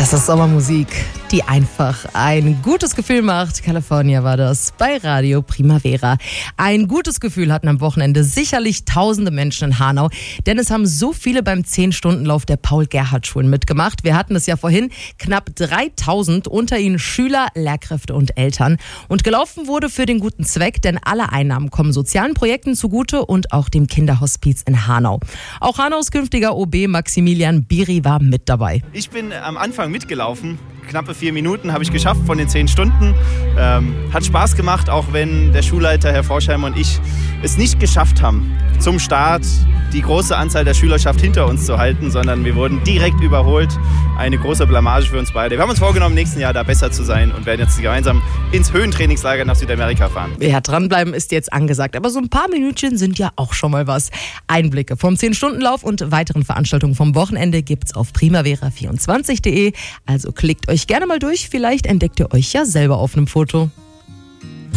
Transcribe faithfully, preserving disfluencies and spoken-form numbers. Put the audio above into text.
Das ist Sommermusik, die einfach ein gutes Gefühl macht. California war das bei Radio Primavera. Ein gutes Gefühl hatten am Wochenende sicherlich tausende Menschen in Hanau, denn es haben so viele beim zehn-Stunden-Lauf der Paul-Gerhardt-Schulen mitgemacht. Wir hatten es ja vorhin, knapp dreitausend, unter ihnen Schüler, Lehrkräfte und Eltern. Und gelaufen wurde für den guten Zweck, denn alle Einnahmen kommen sozialen Projekten zugute und auch dem Kinderhospiz in Hanau. Auch Hanaus künftiger O B Maximilian Biri war mit dabei. Ich bin am Anfang mitgelaufen. Knappe vier Minuten habe ich geschafft von den zehn Stunden. Ähm, hat Spaß gemacht, auch wenn der Schulleiter, Herr Forschheimer, und ich es nicht geschafft haben, zum Start die große Anzahl der Schülerschaft hinter uns zu halten, sondern wir wurden direkt überholt. Eine große Blamage für uns beide. Wir haben uns vorgenommen, nächsten Jahr da besser zu sein und werden jetzt gemeinsam ins Höhentrainingslager nach Südamerika fahren. Ja, dranbleiben ist jetzt angesagt, aber so ein paar Minütchen sind ja auch schon mal was. Einblicke vom zehn-Stunden-Lauf und weiteren Veranstaltungen vom Wochenende gibt's auf primavera vierundzwanzig punkt de. Also klickt euch gerne mal durch, vielleicht entdeckt ihr euch ja selber auf einem Foto.